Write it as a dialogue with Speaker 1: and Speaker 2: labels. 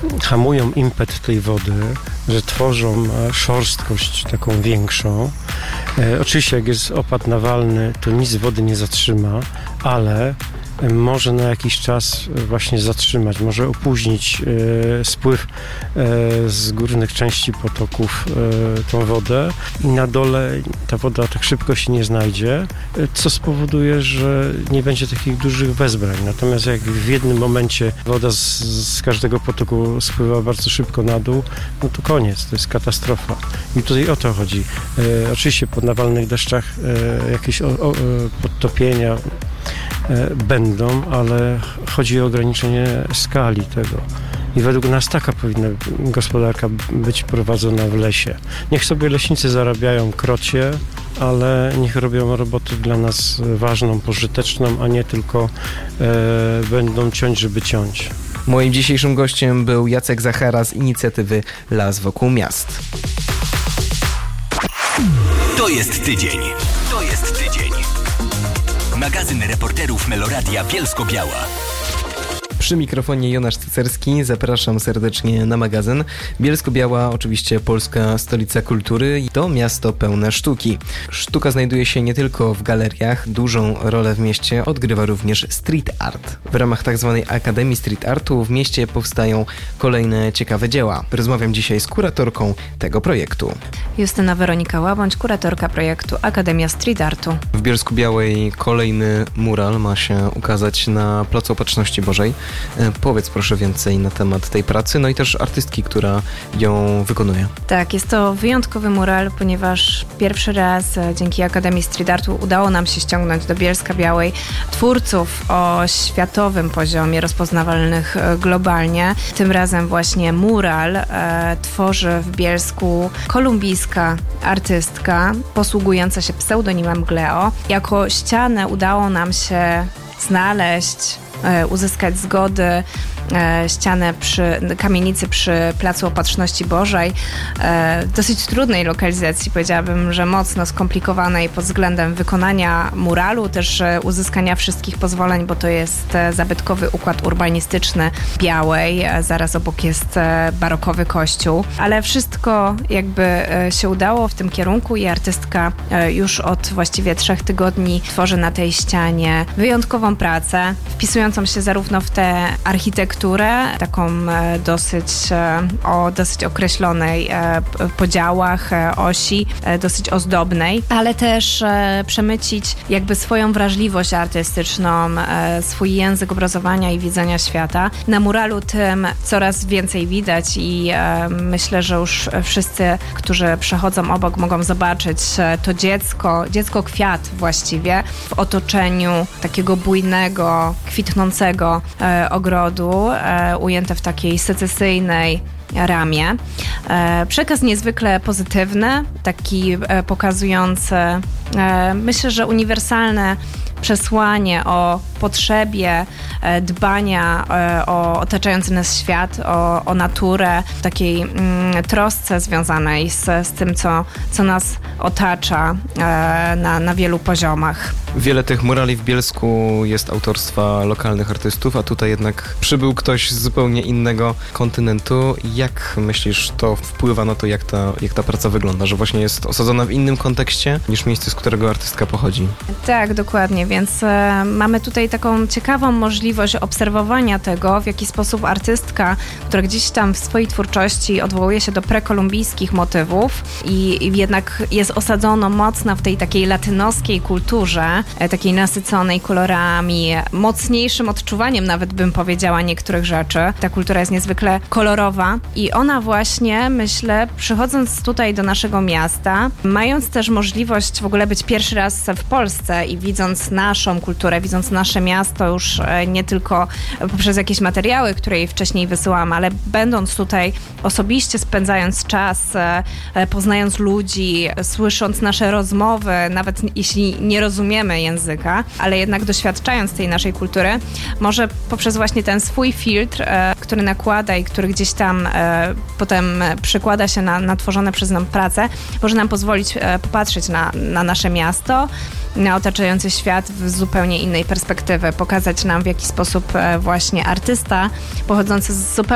Speaker 1: hamują impet tej wody, że tworzą szorstkość taką większą. Oczywiście jak jest opad nawalny, to nic wody nie zatrzyma, ale może na jakiś czas właśnie zatrzymać, może opóźnić spływ z górnych części potoków tą wodę i na dole ta woda tak szybko się nie znajdzie, co spowoduje, że nie będzie takich dużych wezbrań. Natomiast jak w jednym momencie woda z każdego potoku spływa bardzo szybko na dół, no to koniec, to jest katastrofa. I tutaj o to chodzi. Oczywiście po nawalnych deszczach jakieś podtopienia będą, ale chodzi o ograniczenie skali tego. I według nas taka powinna gospodarka być prowadzona w lesie. Niech sobie leśnicy zarabiają krocie, ale niech robią robotę dla nas ważną, pożyteczną, a nie tylko będą ciąć, żeby ciąć.
Speaker 2: Moim dzisiejszym gościem był Jacek Zachara z inicjatywy Las wokół miast.
Speaker 3: To jest tydzień. To jest tydzień. Magazyn reporterów Meloradia Bielsko-Biała.
Speaker 2: Przy mikrofonie Jonasz Cycerski, zapraszam serdecznie na magazyn. Bielsko-Biała, oczywiście polska stolica kultury, to miasto pełne sztuki. Sztuka znajduje się nie tylko w galeriach, dużą rolę w mieście odgrywa również street art. W ramach tzw. Akademii Street Artu w mieście powstają kolejne ciekawe dzieła. Rozmawiam dzisiaj z kuratorką tego projektu.
Speaker 4: Justyna Weronika Łabądź, kuratorka projektu Akademia Street Artu.
Speaker 2: W Bielsku-Białej kolejny mural ma się ukazać na Placu Opatrzności Bożej. Powiedz proszę więcej na temat tej pracy, no i też artystki, która ją wykonuje.
Speaker 4: Tak, jest to wyjątkowy mural, ponieważ pierwszy raz dzięki Akademii Street Artu udało nam się ściągnąć do Bielska-Białej twórców o światowym poziomie, rozpoznawalnych globalnie. Tym razem właśnie mural tworzy w Bielsku kolumbijska artystka posługująca się pseudonimem Gleo. Jako ścianę udało nam się znaleźć, uzyskać zgody, ścianę przy kamienicy przy Placu Opatrzności Bożej. Dosyć trudnej lokalizacji, powiedziałabym, że mocno skomplikowanej pod względem wykonania muralu, też uzyskania wszystkich pozwoleń, bo to jest zabytkowy układ urbanistyczny Białej, zaraz obok jest barokowy kościół, ale wszystko jakby się udało w tym kierunku i artystka już od właściwie 3 tygodni tworzy na tej ścianie wyjątkową pracę, wpisującą się zarówno w tę architekturę, taką dosyć określonej podziałach osi, dosyć ozdobnej, ale też przemycić jakby swoją wrażliwość artystyczną, swój język obrazowania i widzenia świata. Na muralu tym coraz więcej widać i myślę, że już wszyscy, którzy przechodzą obok, mogą zobaczyć to dziecko kwiat właściwie w otoczeniu takiego bujnego, kwitnącego ogrodu, ujęte w takiej secesyjnej ramie. Przekaz niezwykle pozytywny, taki pokazujący, myślę, że uniwersalne przesłanie o potrzebie dbania o otaczający nas świat, o naturę, takiej trosce związanej z tym, co nas otacza na wielu poziomach.
Speaker 2: Wiele tych murali w Bielsku jest autorstwa lokalnych artystów, a tutaj jednak przybył ktoś z zupełnie innego kontynentu. Jak myślisz, to wpływa na to, jak ta praca wygląda? Że właśnie jest osadzona w innym kontekście niż miejsce, z którego artystka pochodzi?
Speaker 4: Tak, dokładnie, więc mamy tutaj taką ciekawą możliwość obserwowania tego, w jaki sposób artystka, która gdzieś tam w swojej twórczości odwołuje się do prekolumbijskich motywów i jednak jest osadzono mocno w tej takiej latynoskiej kulturze, takiej nasyconej kolorami, mocniejszym odczuwaniem nawet bym powiedziała niektórych rzeczy. Ta kultura jest niezwykle kolorowa i ona właśnie, myślę, przychodząc tutaj do naszego miasta, mając też możliwość w ogóle być pierwszy raz w Polsce i widząc naszą kulturę, widząc nasze miasto już nie tylko poprzez jakieś materiały, które jej wcześniej wysyłam, ale będąc tutaj osobiście, spędzając czas, poznając ludzi, słysząc nasze rozmowy, nawet jeśli nie rozumiemy języka, ale jednak doświadczając tej naszej kultury, może poprzez właśnie ten swój filtr, który nakłada i który gdzieś tam potem przykłada się na tworzone przez nas pracę, może nam pozwolić popatrzeć na nasze miasto, na otaczający świat w zupełnie innej perspektywy, pokazać nam, w jaki sposób właśnie artysta pochodzący z zupełnie